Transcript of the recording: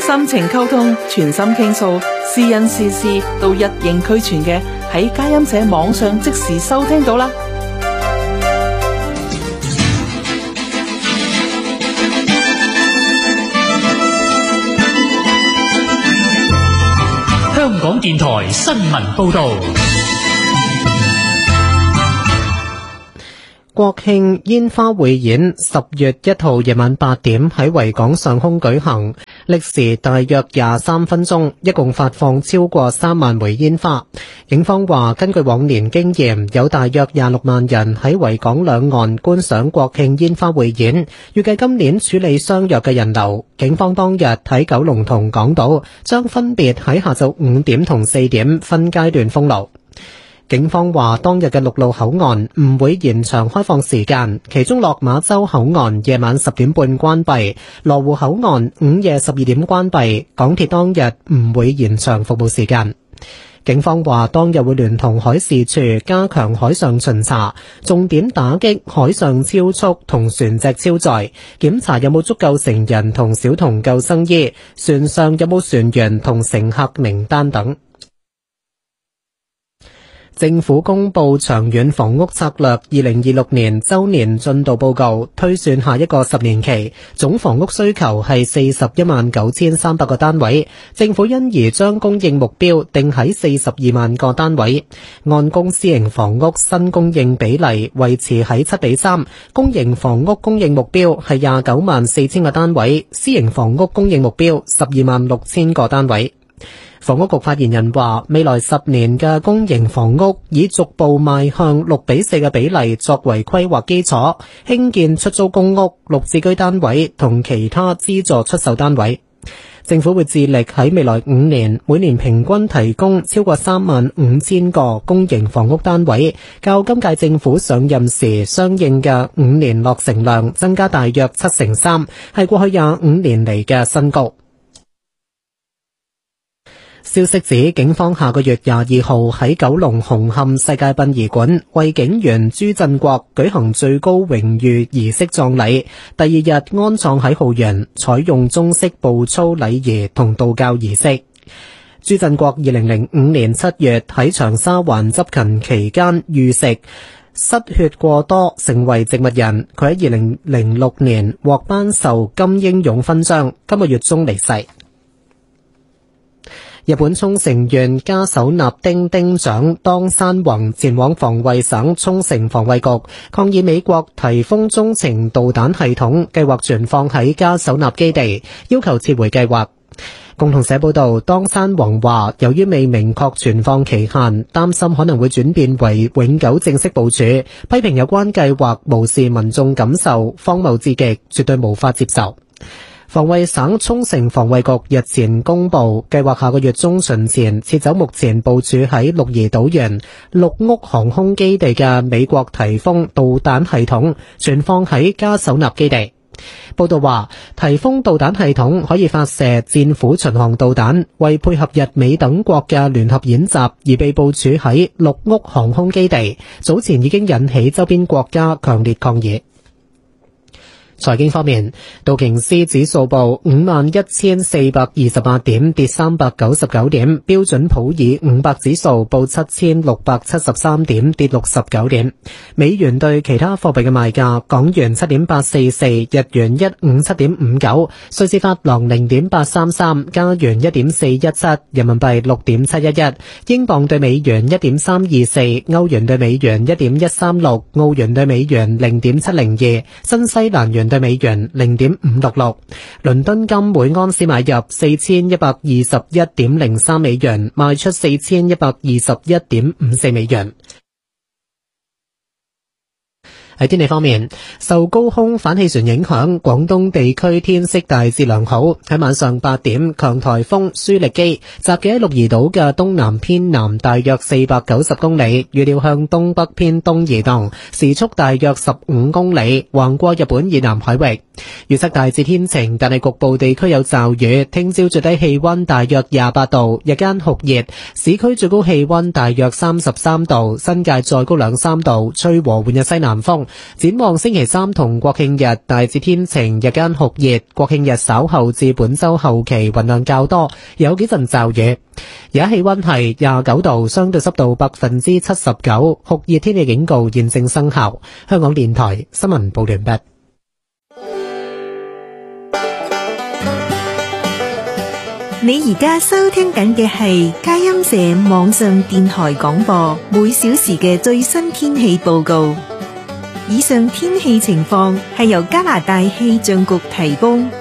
心情溝通，全心傾訴，是人是事都一應俱全嘅，喺佳音社網上即時收聽到啦。 香港電台新聞報道。 國慶煙花匯演10月1號夜晚8點喺維港上空舉行，歷時大約23分鐘，一共發放超過3萬枚煙花。警方話，根據往年經驗，有大約26萬人喺維港兩岸觀賞國慶煙花匯演，預計今年處理相約嘅人流。警方當日喺九龍同港島將分別喺下晝5點同4點分階段封路。警方話，當日嘅陸路口岸唔會延長開放時間，其中落馬洲口岸夜晚10點半關閉，羅湖口岸午夜12點關閉。港鐵當日唔會延長服務時間。警方話，當日會聯同海事處加強海上巡查，重點打擊海上超速同船隻超載，檢查有冇足夠成人同小童救生衣，船上有冇船員同乘客名單等。政府公布長遠房屋策略2026年周年進度報告，推算下一個10年期總房屋需求係419300個單位，政府因而將供應目標定喺42萬個單位，按公私營房屋新供應比例維持喺7:3，公營房屋供應目標係294000個單位，私營房屋供應目標126000個單位。房屋局發言人話，未來10年嘅公營房屋以逐步邁向6:4嘅比例作為規劃基礎，興建出租公屋、綠置居單位同其他資助出售單位。政府會致力喺未來5年每年平均提供超過35000個公營房屋單位，較今屆政府上任時相應嘅5年落成量增加大約3%，係過去25年嚟嘅新高。消息指，警方下個月22號喺九龍紅磡世界殯儀館為警員朱振國舉行最高榮譽儀式葬禮，第二日安葬喺浩園，採用中式步操禮儀同道教儀式。朱振國2005年7月喺長沙灣執勤期間遇食失血過多，成為植物人。佢喺2006年獲頒授金英勇勳章，今個月中離世。日本沖繩縣加手納町町長當山宏前往防衛省沖繩防衛局抗議美國提供中程導彈系統計劃存放喺加手納基地，要求撤回計劃。共同社報道，當山宏話，由於未明確存放期限，擔心可能會轉變為永久正式部署，批評有關計劃無視民眾感受，荒謬至極，絕對無法接受。防衛省沖繩防衛局日前公布，計劃下個月中旬前撤走目前部署喺鹿兒島縣綠屋航空基地嘅美國提豐導彈系統，存放喺加手納基地。報道話，提豐導彈系統可以發射戰斧巡航導彈，為配合日美等國嘅聯合演習而被部署喺綠屋航空基地，早前已經引起周邊國家強烈抗議。財經方面，道瓊斯指數報51,428點，跌399點；標準普爾500指數報7,673點，跌69點。美元對其他貨幣嘅賣價：港元7.844，日元157.59，瑞士法郎0.833，加元1.417，人民幣6.711，英鎊對美元1.324，歐元對美元1.136，澳元對美元0.702，新西蘭元對美元0.566，倫敦金每安士買入4121.03美元，賣出4121.54美元。喺天氣方面，受高空反氣旋影響，廣東地區天色大致良好。喺晚上8點，強颱風舒力基集結喺鹿兒島嘅東南偏南大約490公里，預料向東北偏東移動，時速大約15公里，橫過日本以南海域。 預測大致天晴，但係局部地區有驟雨。聽朝最低氣溫大約28度，日間酷熱，市區最高氣溫大約33度，新界再高2-3度，吹和緩嘅西南風。展望星期三同國慶日大致天晴，日間酷熱，國慶日稍後至本周後期雲量較多，有幾陣驟雨。而家氣溫係29度，相對濕度79%，酷熱天氣警告現正生效。香港電台新聞報完畢。 你而家收聽緊嘅係佳音社網上電台廣播，每小時嘅最新天氣報告。以上天氣情況係由加拿大氣象局提供。